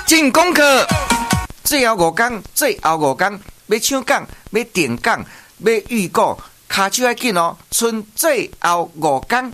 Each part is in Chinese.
进功课。最后5天，最后5天，要抢讲，要定讲，要预告，卡手要紧哦，剩最后5天。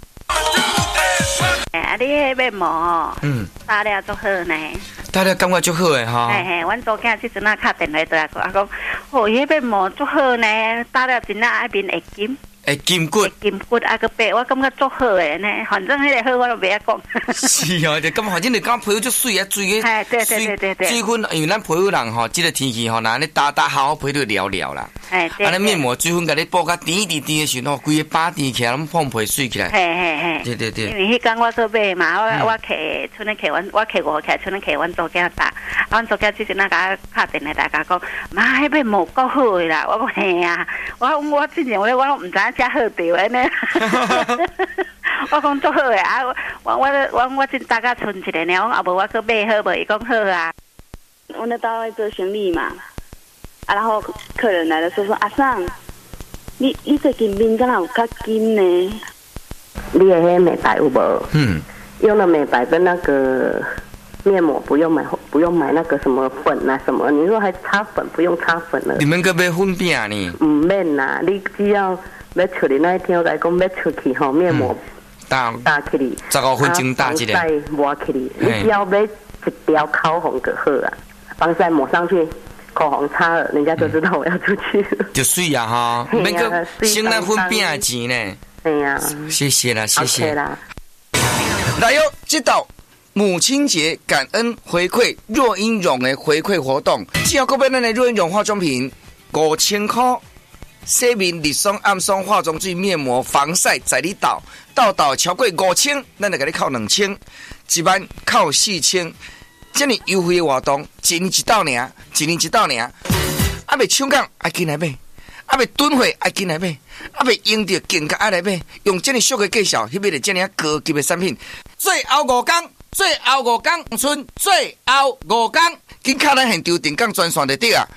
你迄面膜打了足好呢， 打了感觉足好诶吼。 嘿嘿，阮昨囝即阵啊敲电话倒来讲，哦，伊迄面膜足好呢，打了真啊面会金。 会金骨， 金骨啊个白，我感觉足好诶呢。反正迄个好我都袂晓讲。 是哦，就感觉反正就讲皮肤足水啊，水个， 对， 水分，因为咱皮肤人吼，即个天气吼，那你打好皮肤了了啦。 对。 啊，你面膜水分甲你补甲甜诶时候，规个巴甜起来，拢碰皮水起来。 嘿。 对。 因为迄天我去买嘛，我摕村里摕阮，我摕5块，村里摕阮昨囝打，阮昨囝即阵啊甲敲电话大家讲，妈，迄面膜够好诶啦，我讲嘿啊，我之前我拢毋知影遮好着诶呢。我讲足好诶啊！我真大家存一个呢，我啊无我去买好无？伊讲好啊。 我那到做生意嘛，啊，然后客人来了说阿桑，你最近面敢有较金呢？ 你的黑美白有无？用了美白的那个面膜，不用买那个什么粉啊什么。你说还擦粉，不用擦粉了。 你们个买粉饼呢？ 唔免啦，你只要要出去那一天，我来讲要出去吼，面膜打起哩 ，15分钟打一个， 防晒抹起哩。你只要买一条口红就好啊，防晒抹上去。口红擦了，人家就知道我要出去了。 就水啊哈，那个省咱粉饼的钱呢。 对呀， 谢谢啦，谢谢。 啦。 来哟，这道母亲节感恩回馈若英绒的回馈活动，只要购买咱的若英绒化妆品5000块，洗面日霜、暗霜化妆水、面膜、防晒在你倒超过5000，咱就给你扣2000，一万扣4000。这么优惠的活动，一年一道尔，啊未抢讲爱进来买，啊未囤货爱进来买，啊未用到更加爱来买，用这么俗的介绍去买到这么高级的产品。最后5天，剩最后5天，紧敲咱现场定岗专线就对啊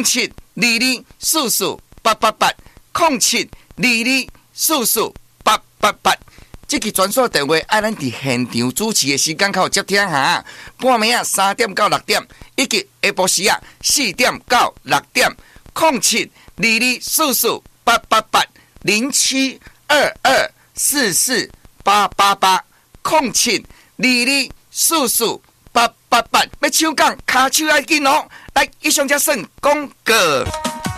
，0722448888，0722448888。这个专属电话爱咱伫现场主持的时间靠接听下，半暝啊3点到6点，以及下晡时啊4点到6点，0722448888，0722448888，要抢讲卡手要紧哦，来以上才算广告。